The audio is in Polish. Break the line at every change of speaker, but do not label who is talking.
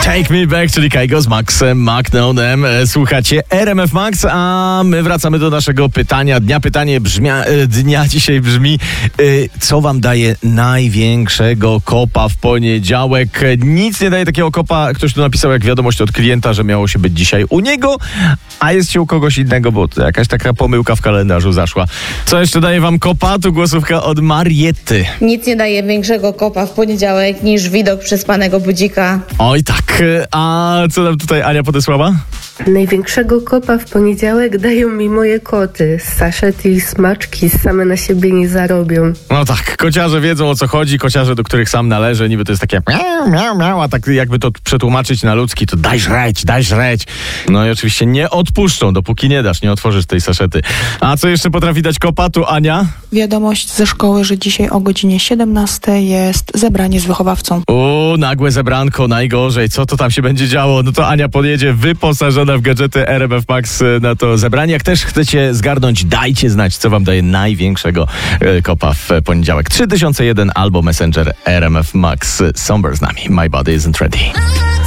Take Me Back, czyli Kygo z Maxem Magnonem. Słuchacie RMF Max, a my wracamy do naszego pytania dnia. Pytanie dnia dzisiaj brzmi, co wam daje największego kopa w poniedziałek? Nic nie daje takiego kopa. Ktoś tu napisał jak wiadomość od klienta, że miało się być dzisiaj u niego, a jest się u kogoś innego, bo to jakaś taka pomyłka w kalendarzu zaszła. Co jeszcze daje wam kopa? Tu głosówka od Mariety.
Nic nie daje większego kopa w poniedziałek niż widok przespanego budzika.
Oj tak, a co nam tutaj Ania podesłała?
Największego kopa w poniedziałek dają mi moje koty. Saszety i smaczki same na siebie nie zarobią.
No tak, kociarze wiedzą o co chodzi, kociarze, do których sam należę, niby to jest takie miau, miau, miau, a tak jakby to przetłumaczyć na ludzki, to daj żreć. No i oczywiście nie odpuszczą, dopóki nie dasz, nie otworzysz tej saszety. A co jeszcze potrafi dać kopa? Tu Ania?
Wiadomość ze szkoły, że dzisiaj o godzinie 17 jest zebranie z wychowawcą.
Nagłe zebranko, najgorzej. Co to tam się będzie działo? No to Ania podjedzie wyposażona w gadżety RMF Max na to zebranie. Jak też chcecie zgarnąć, dajcie znać, co wam daje największego kopa w poniedziałek. 3001 albo Messenger RMF Max. Somber z nami. My body isn't ready.